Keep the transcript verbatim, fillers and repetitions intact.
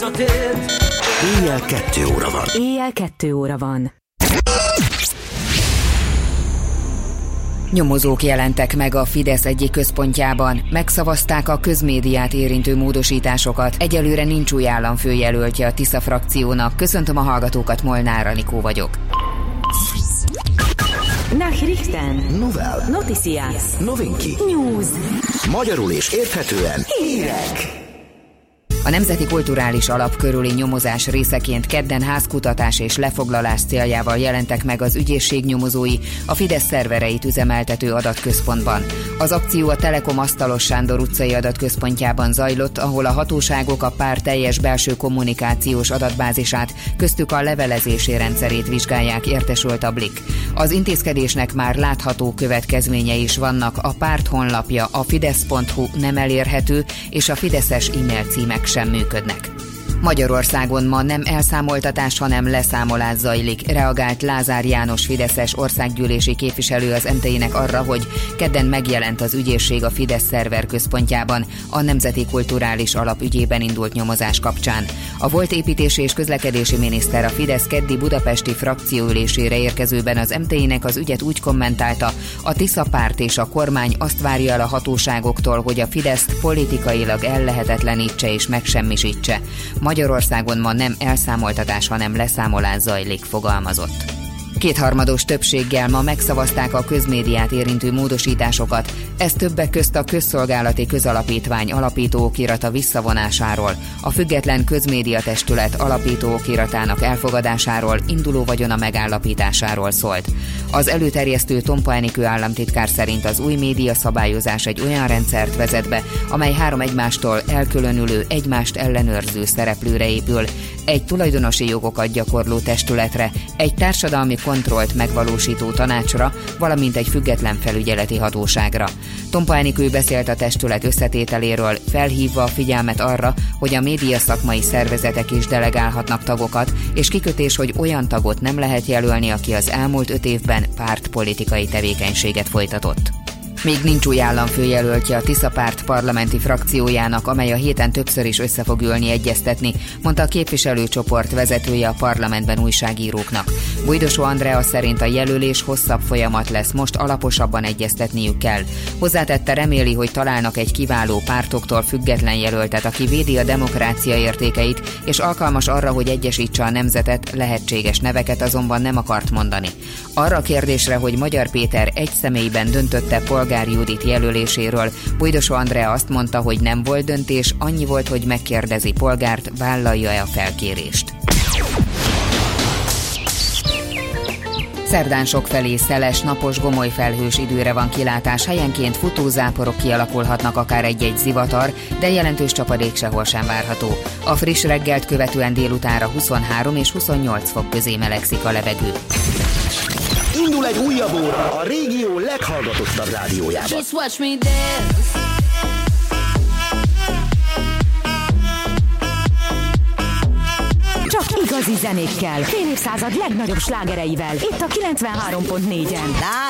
Éjjel kettő óra van. Éjjel kettő óra van. Nyomozók jelentek meg a Fidesz egyik központjában, megszavazták a közmédiát érintő módosításosokat. Egyelőre nincs új államfőjelöltje a Tisza frakciónak. Köszöntöm a hallgatókat, Molnár Anikó vagyok. Nachrichten. Novel. Noticias. Novinki. News. Magyarul és érthetően. Hírek. A Nemzeti Kulturális Alap körüli nyomozás részeként kedden házkutatás és lefoglalás céljával jelentek meg az ügyészség nyomozói a Fidesz szervereit üzemeltető adatközpontban. Az akció a Telekom Asztalos Sándor utcai adatközpontjában zajlott, ahol a hatóságok a párt teljes belső kommunikációs adatbázisát, köztük a levelezési rendszerét vizsgálják, értesült a Blik. Az intézkedésnek már látható következményei is vannak, a párt honlapja, a fidesz pont hu nem elérhető, és a fideszes e-mail címek sem működnek. Magyarországon ma nem elszámoltatás, hanem leszámolás zajlik, reagált Lázár János fideszes országgyűlési képviselő az em té i-nek arra, hogy kedden megjelent az ügyészség a Fidesz szerver központjában a Nemzeti Kulturális Alap ügyében indult nyomozás kapcsán. A volt építési és közlekedési miniszter a Fidesz keddi budapesti frakcióülésére érkezőben az em té i-nek az ügyet úgy kommentálta, a Tisza párt és a kormány azt várja el a hatóságoktól, hogy a Fideszt politikailag ellehetetlenítse és megsemmisítse. Magyarországon ma nem elszámoltatás, hanem leszámolás zajlik, fogalmazott. Kétharmados többséggel ma megszavazták a közmédiát érintő módosításokat, ez többek közt a Közszolgálati Közalapítvány alapító okirata visszavonásáról, a Független Közmédiatestület alapító okiratának elfogadásáról, induló vagyona megállapításáról szólt. Az előterjesztő Tompa Enikő államtitkár szerint az új média szabályozás egy olyan rendszert vezet be, amely három egymástól elkülönülő, egymást ellenőrző szereplőre épül, egy tulajdonosi jogokat gyakorló testületre, egy társadalmi kontrollt megvalósító tanácsra, valamint egy független felügyeleti hatóságra. Tompa Enikő beszélt a testület összetételéről, felhívva a figyelmet arra, hogy a média szakmai szervezetek is delegálhatnak tagokat, és kikötés, hogy olyan tagot nem lehet jelölni, aki az elmúlt öt évben pártpolitikai tevékenységet folytatott. Még nincs új államfőjelöltje a Tisza párt parlamenti frakciójának, amely a héten többször is össze fog ülni egyeztetni, mondta a képviselőcsoport vezetője a parlamentben újságíróknak. Bújdosó Andrea szerint a jelölés hosszabb folyamat lesz, most alaposabban egyeztetniük kell. Hozzátette, reméli, hogy találnak egy kiváló pártoktól független jelöltet, aki védi a demokrácia értékeit, és alkalmas arra, hogy egyesítse a nemzetet, lehetséges neveket azonban nem akart mondani. Arra a kérdésre, hogy Magyar Péter egy személyben döntötte polgár Judit jelöléséről, Bújdosó Andrea azt mondta, hogy nem volt döntés, annyi volt, hogy megkérdezi Polgárt, vállalja-e a felkérést. Szerdán sokfelé szeles, napos, gomoly felhős időre van kilátás, helyenként futózáporok kialakulhatnak, akár egy-egy zivatar, de jelentős csapadék sehol sem várható. A friss reggelt követően délutánra huszonhárom és huszonnyolc fok közé melegszik a levegő. Indul egy újabb óra a régió leghallgatottabb rádiójában. Just watch me dance. Csak igazi zenékkel, fél évszázad legnagyobb slágereivel, itt a kilencvenhárom pont négyen.